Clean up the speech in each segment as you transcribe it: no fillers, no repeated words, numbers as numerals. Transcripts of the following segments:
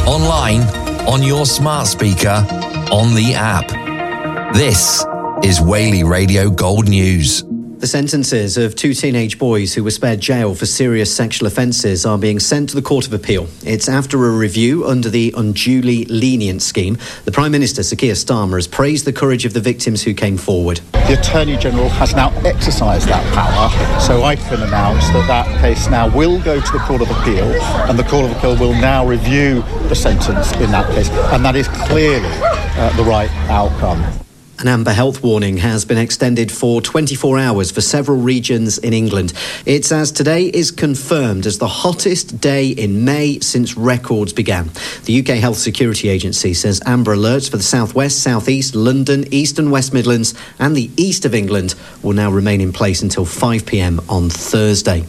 online, on your smart speaker, on the app. This is Whaley Radio Gold News. The sentences of two teenage boys who were spared jail for serious sexual offences are being sent to the Court of Appeal. It's after a review under the unduly lenient scheme. The Prime Minister, Sir Keir Starmer, has praised the courage of the victims who came forward. The Attorney General has now exercised that power, so I can announce that case now will go to the Court of Appeal, and the Court of Appeal will now review the sentence in that case, and that is clearly the right outcome. An amber health warning has been extended for 24 hours for several regions in England. It's as today is confirmed as the hottest day in May since records began. The UK Health Security Agency says amber alerts for the South West, South East, London, East and West Midlands and the east of England will now remain in place until 5 p.m. on Thursday.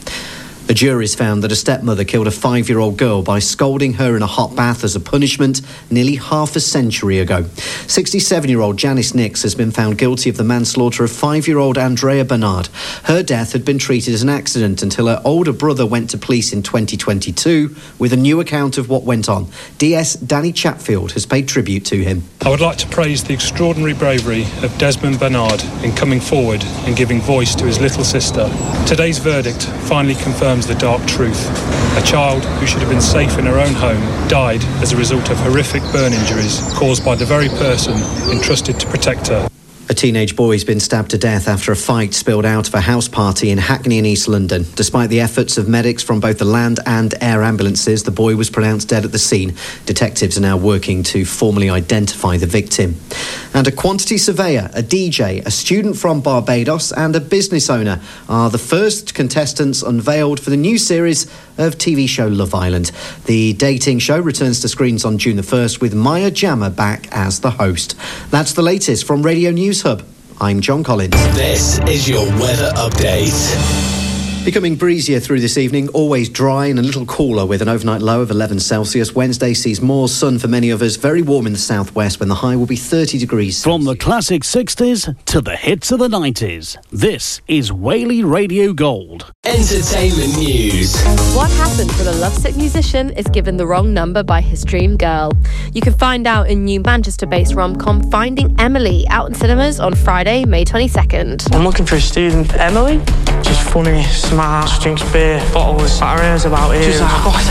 A jury's found that a stepmother killed a 5-year-old girl by scalding her in a hot bath as a punishment nearly half a century ago. 67-year-old Janice Nix has been found guilty of the manslaughter of 5-year-old Andrea Bernard. Her death had been treated as an accident until her older brother went to police in 2022 with a new account of what went on. DS Danny Chatfield has paid tribute to him. I would like to praise the extraordinary bravery of Desmond Bernard in coming forward and giving voice to his little sister. Today's verdict finally confirms the dark truth. A child who should have been safe in her own home died as a result of horrific burn injuries caused by the very person entrusted to protect her. A teenage boy has been stabbed to death after a fight spilled out of a house party in Hackney in East London. Despite the efforts of medics from both the land and air ambulances, the boy was pronounced dead at the scene. Detectives are now working to formally identify the victim. And a quantity surveyor, a DJ, a student from Barbados and a business owner are the first contestants unveiled for the new series of TV show Love Island. The dating show returns to screens on June the 1st with Maya Jama back as the host. That's the latest from Radio News Hub. I'm John Collins. This is your weather update. Becoming breezier through this evening, always dry and a little cooler with an overnight low of 11 Celsius. Wednesday sees more sun for many of us, very warm in the southwest when the high will be 30 degrees. From the classic 60s to the hits of the 90s, this is Whaley Radio Gold. Entertainment news. What happens when a lovesick musician is given the wrong number by his dream girl? You can find out in new Manchester-based rom-com Finding Emily, out in cinemas on Friday, May 22nd. I'm looking for a student. Emily? She's funny, smart, drinks beer, bottles, barriers about here. She's like,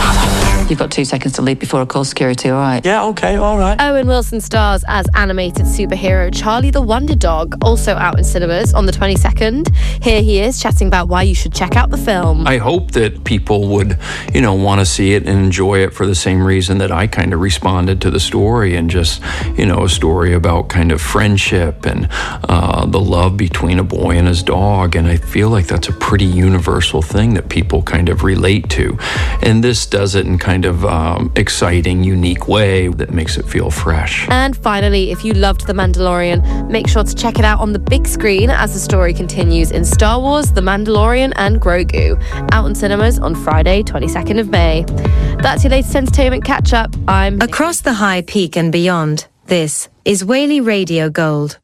oh, You've got 2 seconds to leave before I call security, all right? yeah, okay, all right. Owen Wilson stars as animated superhero Charlie the Wonder Dog, also out in cinemas on the 22nd. Here he is chatting about why you should check out the film. I hope that people would, want to see it and enjoy it for the same reason that I kind of responded to the story, and just, a story about kind of friendship and the love between a boy and his dog. And I feel like that's a pretty universal thing that people kind of relate to. And this does it in kind of exciting, unique way that makes it feel fresh. And finally, if you loved The Mandalorian, make sure to check it out on the big screen as the story continues in Star Wars, The Mandalorian and Grogu, out in cinemas on Friday, 22nd of May. That's your latest entertainment catch-up. I'm Across the high peak and beyond, this is Whaley Radio Gold.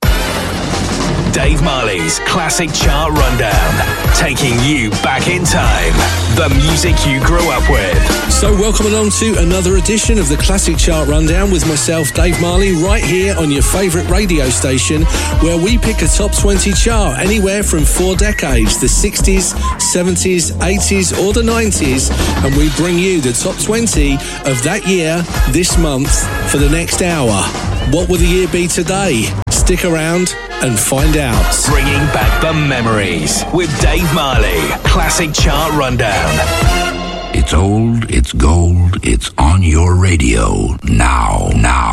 Dave Marley's Classic Chart Rundown, taking you back in time. The music you grew up with. So welcome along to another edition of the Classic Chart Rundown with myself, Dave Marley, right here on your favourite radio station, where we pick a top 20 chart anywhere from 4 decades, the 60s, 70s, 80s or the 90s, and we bring you the top 20 of that year this month for the next hour. What will the year be today? Stick around and find out. Bringing back the memories with Dave Marley. Classic Chart Rundown. It's old, it's gold, it's on your radio now.